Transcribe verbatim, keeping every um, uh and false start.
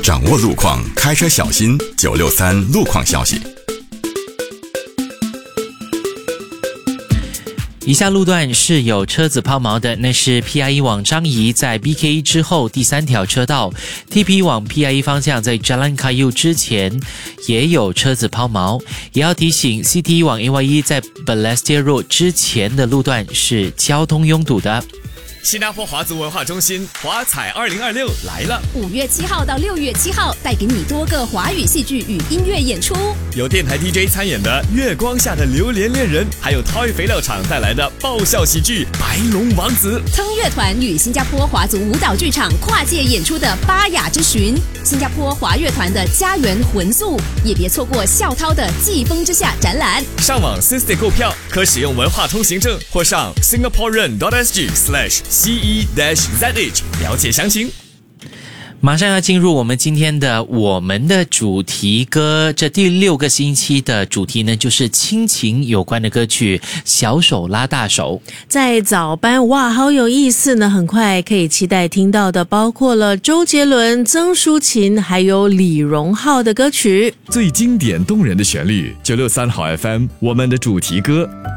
掌握路况，开车小心。九六三路况消息。 以下路段是有车子抛锚的，那是 P I E 往张仪在 B K 之后第三条车道， T P 往 P I E 方向在 Jalan Kayu 之前也有车子抛锚。也要提醒 C T 往 A Y E 在 Balestier Road 之前的路段是交通拥堵的。 新加坡华族文化中心华彩二零二六来了， 五月七号到六月七号，带给你多个华语戏剧与音乐演出， 有电台 D J 参演的《月光下的榴莲恋人》，还有 Toy 肥料厂带来的爆笑喜剧《白龙王子》。 腾乐团与新加坡华族舞蹈剧场跨界演出的《巴雅之寻》，新加坡华乐团的《家园魂宿》，也别错过校涛的《季风之下》展览。 上网 System 购票，可使用文化通行证或上 singaporean dot s g slash C E Z H 了解详情。 马上要进入我们今天的我们的主题歌，这第六个星期的主题呢，就是亲情有关的歌曲，小手拉大手。 在早班，哇，好有意思呢！很快可以期待听到的，包括了周杰伦、曾淑琴，还有李荣浩的歌曲。 最经典动人的旋律，九六三好 F M， 我们的主题歌。